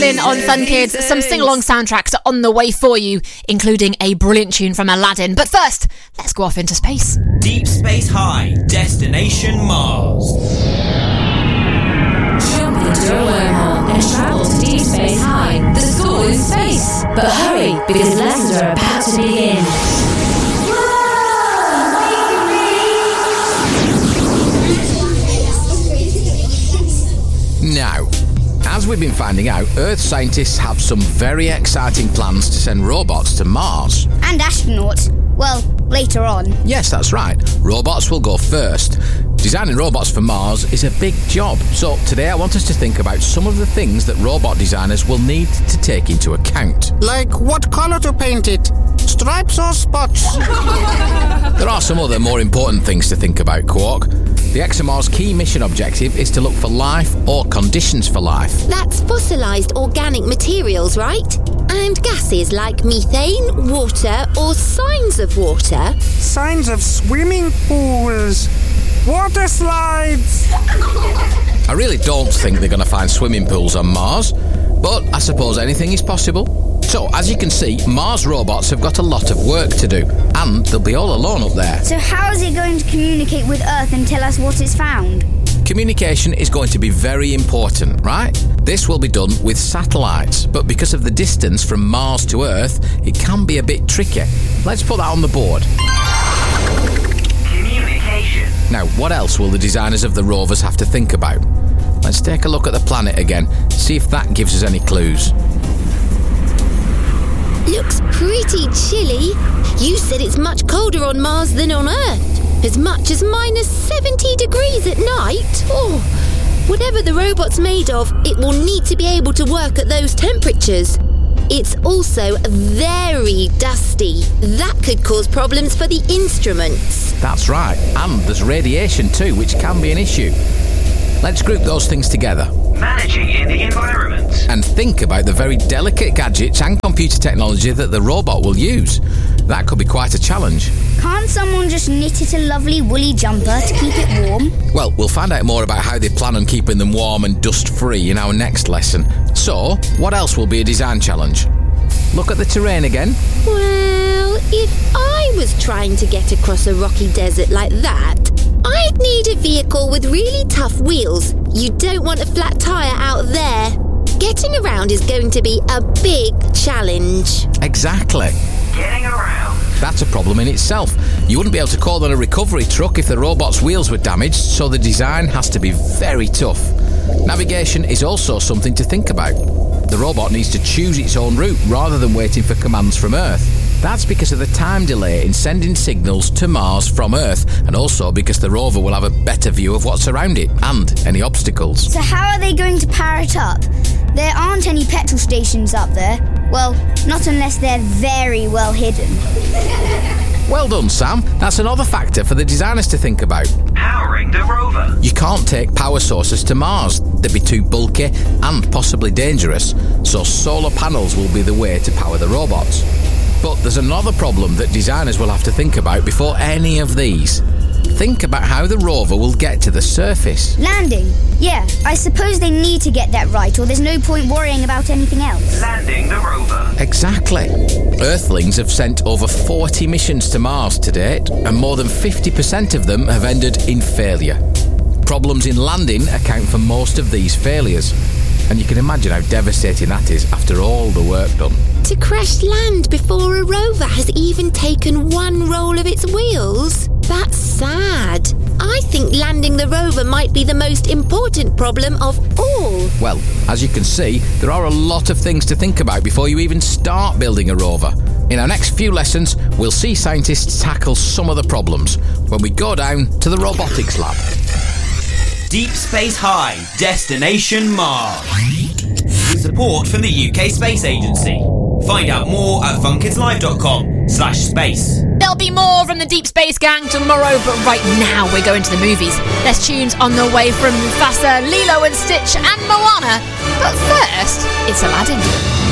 Flynn on Fun Kids. Some sing-along soundtracks are on the way for you, including a brilliant tune from Aladdin. But first, let's go off into space. Deep Space High, Destination Mars. Jump into a wormhole and travel to Deep Space High, the school in space. But hurry, because lessons are about to begin. Now, as we've been finding out, Earth scientists have some very exciting plans to send robots to Mars. And astronauts. Well, later on. Yes, that's right. Robots will go first. Designing robots for Mars is a big job. So today I want us to think about some of the things that robot designers will need to take into account. Like what colour to paint it? Stripes or spots? There are some other more important things to think about, Quark. The ExoMars key mission objective is to look for life or conditions for life. That's fossilised organic materials, right? And gases like methane, water, or signs of water. Signs of swimming pools. Water slides. I really don't think they're going to find swimming pools on Mars, but I suppose anything is possible. So, as you can see, Mars robots have got a lot of work to do, and they'll be all alone up there. So how is it going to communicate with Earth and tell us what it's found? Communication is going to be very important, right? This will be done with satellites, but because of the distance from Mars to Earth, it can be a bit tricky. Let's put that on the board. Communication. Now, what else will the designers of the rovers have to think about? Let's take a look at the planet again, see if that gives us any clues. Looks pretty chilly. You said it's much colder on Mars than on Earth. As much as minus 70 degrees at night. Oh, whatever the robot's made of, it will need to be able to work at those temperatures. It's also very dusty. That could cause problems for the instruments. That's right, and there's radiation too, which can be an issue. Let's group those things together. Managing in the environment. And think about the very delicate gadgets and computer technology that the robot will use. That could be quite a challenge. Can't someone just knit it a lovely woolly jumper to keep it warm? Well, we'll find out more about how they plan on keeping them warm and dust-free in our next lesson. So, what else will be a design challenge? Look at the terrain again. Well, if I was trying to get across a rocky desert like that, I'd need a vehicle with really tough wheels. You don't want a flat tyre out there. Getting around is going to be a big challenge. Exactly. Getting around. That's a problem in itself. You wouldn't be able to call on a recovery truck if the robot's wheels were damaged, so the design has to be very tough. Navigation is also something to think about. The robot needs to choose its own route rather than waiting for commands from Earth. That's because of the time delay in sending signals to Mars from Earth, and also because the rover will have a better view of what's around it and any obstacles. So how are they going to power it up? There aren't any petrol stations up there. Well, not unless they're very well hidden. Well done, Sam. That's another factor for the designers to think about. Powering the rover. You can't take power sources to Mars. They'd be too bulky and possibly dangerous, so solar panels will be the way to power the robots. But there's another problem that designers will have to think about before any of these. Think about how the rover will get to the surface. Landing. Yeah, I suppose they need to get that right, or there's no point worrying about anything else. Landing the rover. Exactly. Earthlings have sent over 40 missions to Mars to date, and more than 50% of them have ended in failure. Problems in landing account for most of these failures. And you can imagine how devastating that is after all the work done. To crash land before a rover has even taken one roll of its wheels? That's sad. I think landing the rover might be the most important problem of all. Well, as you can see, there are a lot of things to think about before you even start building a rover. In our next few lessons, we'll see scientists tackle some of the problems when we go down to the robotics lab. Deep Space High, Destination Mars. With support from the UK Space Agency. Find out more at funkidslive.com/space. There'll be more from the Deep Space Gang tomorrow, but right now we're going to the movies. There's tunes on the way from Mufasa, Lilo and Stitch and Moana. But first, it's Aladdin.